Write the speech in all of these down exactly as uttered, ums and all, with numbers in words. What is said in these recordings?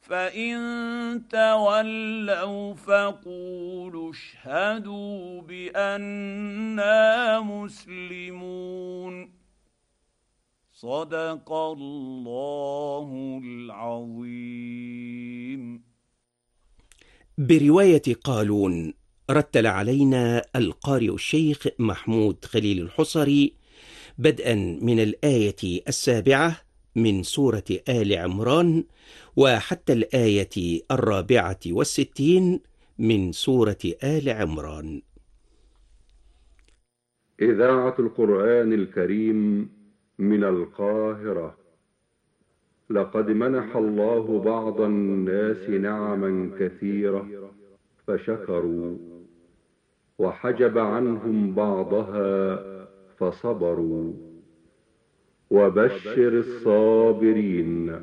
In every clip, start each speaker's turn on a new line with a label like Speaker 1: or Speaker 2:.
Speaker 1: فان تولوا فقولوا اشهدوا بانا مسلمون. صدق الله العظيم.
Speaker 2: برواية قالون رتل علينا القارئ الشيخ محمود خليل الحصري بدءا من الآية السابعة من سورة آل عمران وحتى الآية الرابعة والستين من سورة آل عمران.
Speaker 3: إذاعة القرآن الكريم من القاهرة. لقد منح الله بعض الناس نعما كثيرة فشكروا، وحجب عنهم بعضها فصبروا. وبشر الصابرين.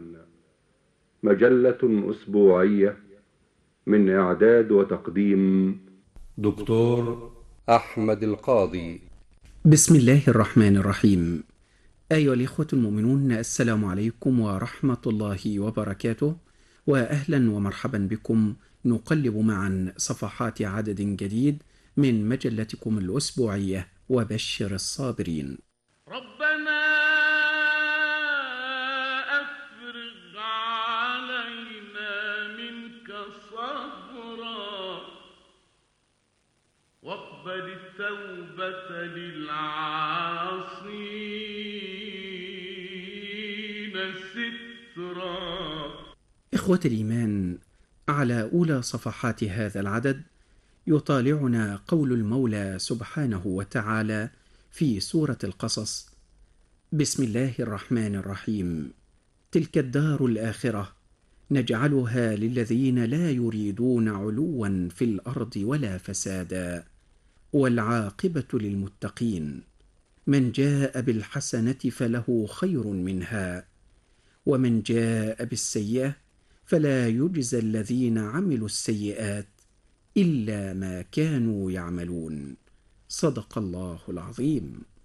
Speaker 3: مجلة أسبوعية من إعداد وتقديم دكتور أحمد القاضي.
Speaker 4: بسم الله الرحمن الرحيم. أيها الإخوة المؤمنون، السلام عليكم ورحمة الله وبركاته، وأهلا ومرحبا بكم. نقلب معا صفحات عدد جديد من مجلتكم الأسبوعية وبشر الصابرين.
Speaker 5: ربنا أفرغ علينا منك صبرا واقبل التوبة للعاصين سترا.
Speaker 4: إخوة الإيمان، على أولى صفحات هذا العدد يطالعنا قول المولى سبحانه وتعالى في سورة القصص: بسم الله الرحمن الرحيم. تلك الدار الآخرة نجعلها للذين لا يريدون علوا في الأرض ولا فسادا والعاقبة للمتقين. من جاء بالحسنة فله خير منها ومن جاء بالسيئة فلا يجزى الذين عملوا السيئات إلا ما كانوا يعملون. صدق الله العظيم.